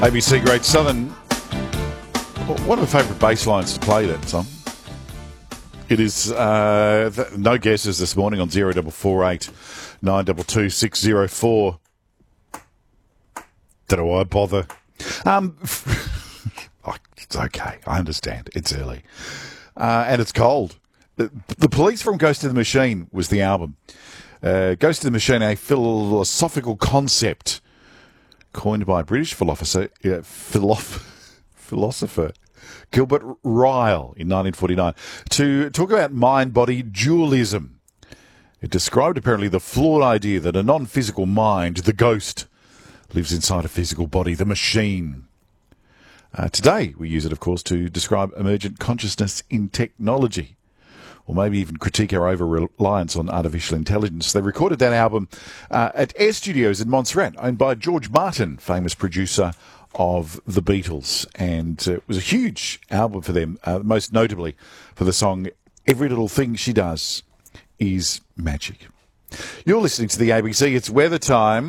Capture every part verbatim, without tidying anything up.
A B C Great Southern. One of my favourite bass lines to play that song. It is uh, th- no guesses this morning on zero double four eight nine two two six zero four. Don't know why I bother. Um, oh, it's okay. I understand. It's early. Uh, and it's cold. The, the Police from Ghost of the Machine was the album. Uh, Ghost of the Machine, a philosophical concept coined by British philosopher, uh, philosopher, philosopher Gilbert Ryle in nineteen forty-nine to talk about mind-body dualism. It described apparently the flawed idea that a non-physical mind, the ghost, lives inside a physical body, the machine. Uh, today we use it, of course, to describe emergent consciousness in technology, or maybe even critique our over-reliance on artificial intelligence. They recorded that album uh, at Air Studios in Montserrat, owned by George Martin, famous producer of the Beatles. And uh, it was a huge album for them, uh, most notably for the song Every Little Thing She Does Is Magic. You're listening to the A B C. It's weather time.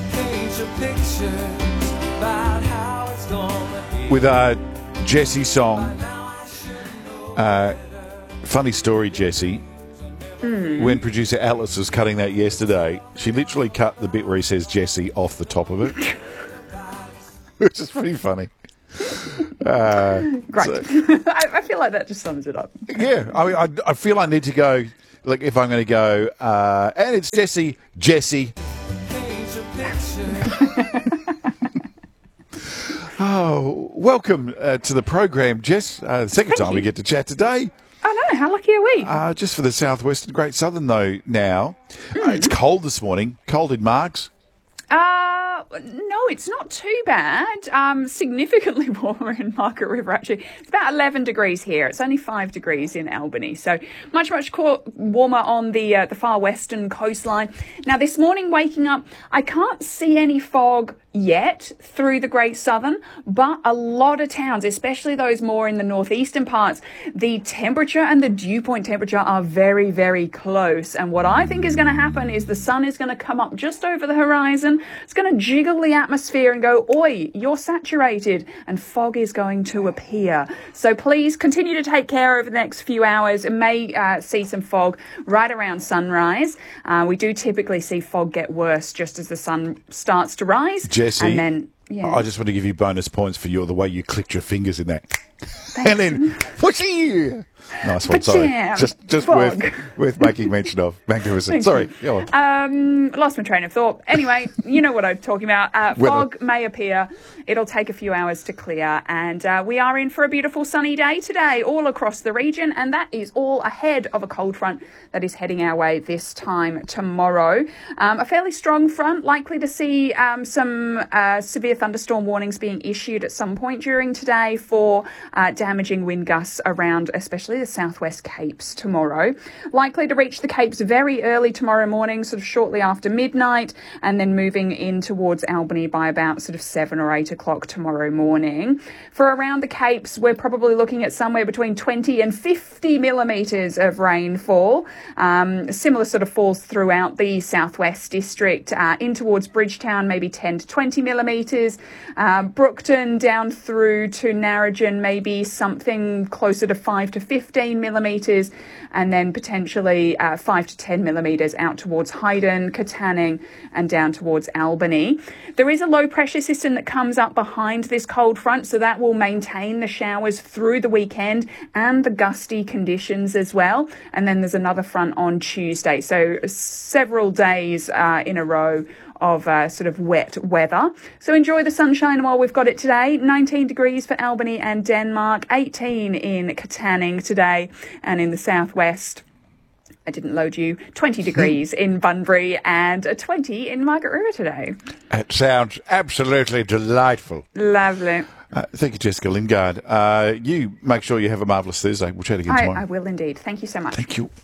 With our Jessie song. Uh, funny story, Jessie. Mm. When producer Atlas was cutting that yesterday, she literally cut the bit where he says Jessie off the top of it. Which is pretty funny. Uh, Great. So, I, I feel like that just sums it up. Yeah, I mean, I, I feel I need to go, like, if I'm going to go, uh, and it's Jessie, Jessie. Oh, welcome uh, to the program, Jess. Uh, the second Thank time you. we get to chat today. I know, how lucky are we? Uh, just for the southwestern Great Southern, though, now. Mm. Uh, it's cold this morning. Cold in Marks. Uh, no, it's not too bad. Um, significantly warmer in Margaret River, actually. It's about eleven degrees here. It's only five degrees in Albany. So much, much co- warmer on the uh, the far western coastline. Now, this morning, waking up, I can't see any fog yet through the Great Southern, but a lot of towns, especially those more in the northeastern parts, the temperature and the dew point temperature are very, very close. And what I think is going to happen is the sun is going to come up just over the horizon. It's going to jiggle the atmosphere and go, oi, you're saturated, and fog is going to appear. So please continue to take care over the next few hours. It may uh, see some fog right around sunrise. Uh, we do typically see fog get worse just as the sun starts to rise. Jessie, and then, yeah. I just want to give you bonus points for your the way you clicked your fingers in that. Thanks. And then, whooshy! Nice one, sorry. Just just worth, worth making mention of. Magnificent. Sorry, go on. Um, lost my train of thought. Anyway, you know what I'm talking about. Uh, fog may appear. It'll take a few hours to clear. And uh, we are in for a beautiful sunny day today all across the region. And that is all ahead of a cold front that is heading our way this time tomorrow. Um, a fairly strong front, likely to see um, some uh, severe thunderstorm warnings being issued at some point during today for uh, damaging wind gusts around especially the southwest Capes tomorrow. Likely to reach the Capes very early tomorrow morning, sort of shortly after midnight, and then moving in towards Albany by about sort of seven or eight o'clock tomorrow morning. For around the Capes, we're probably looking at somewhere between twenty and fifty millimetres of rainfall. Um, similar sort of falls throughout the southwest district, uh, in towards Bridgetown, maybe ten to twenty millimetres. Uh, Brookton down through to Narrogin, maybe something closer to five to fifteen millimetres, and then potentially uh, five to ten millimetres out towards Hayden, Katanning, and down towards Albany. There is a low pressure system that comes up behind this cold front, so that will maintain the showers through the weekend and the gusty conditions as well. And then there's another front on Tuesday, so several days uh, in a row of uh, sort of wet weather. So enjoy the sunshine while we've got it today. nineteen degrees for Albany and Denmark, eighteen in Katanning today, and in the southwest, I didn't load you, twenty degrees in Bunbury and a twenty in Margaret River today. It sounds absolutely delightful. Lovely. Uh, thank you, Jessica Lingard. Uh, you make sure you have a marvellous Thursday. We'll chat again I, tomorrow. I will indeed. Thank you so much. Thank you.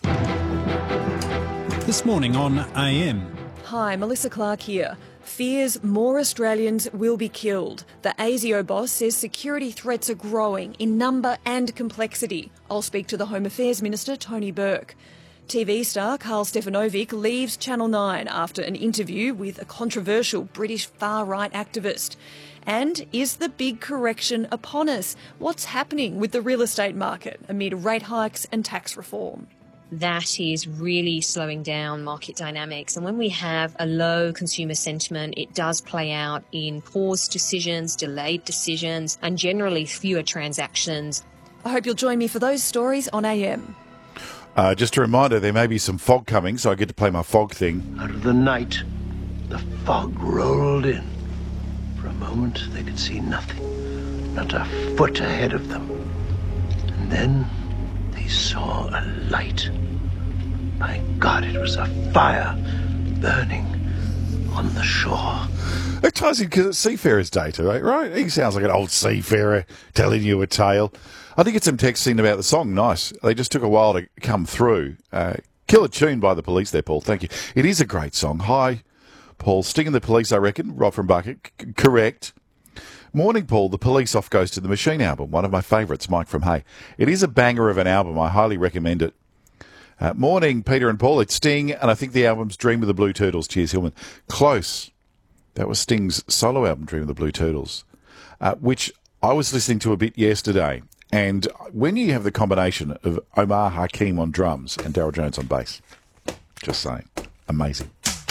This morning on A M. Hi, Melissa Clark here. Fears more Australians will be killed. The ASIO boss says security threats are growing in number and complexity. I'll speak to the Home Affairs Minister, Tony Burke. T V star Karl Stefanovic leaves Channel nine after an interview with a controversial British far-right activist. And is the big correction upon us? What's happening with the real estate market amid rate hikes and tax reform? That is really slowing down market dynamics. And when we have a low consumer sentiment, it does play out in paused decisions, delayed decisions, and generally fewer transactions. I hope you'll join me for those stories on A M. Uh, just a reminder, there may be some fog coming, so I get to play my fog thing. Out of the night, the fog rolled in. For a moment, they could see nothing, not a foot ahead of them. And then they saw a light. My God, it was a fire burning on the shore. It ties in because it's Seafarer's Day today, right? He sounds like an old seafarer telling you a tale. I think it's some texting about the song. Nice. They just took a while to come through. Uh, killer tune by the Police there, Paul. Thank you. It is a great song. Hi, Paul. Stinging the Police, I reckon. Rob from Bucket. C- correct. Morning, Paul. The Police Off Goes to the Machine album. One of my favourites, Mike from Hay. It is a banger of an album. I highly recommend it. Uh, morning, Peter and Paul. It's Sting, and I think the album's Dream of the Blue Turtles. Cheers, Hillman. Close. That was Sting's solo album, Dream of the Blue Turtles, uh, which I was listening to a bit yesterday. And when you have the combination of Omar Hakim on drums and Daryl Jones on bass, just saying, amazing.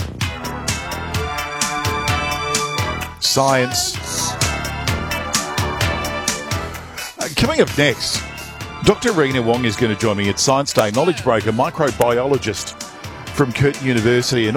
Science. Uh, coming up next, Doctor Rena Wong is going to join me at Science Day, knowledge breaker, microbiologist from Curtin University. And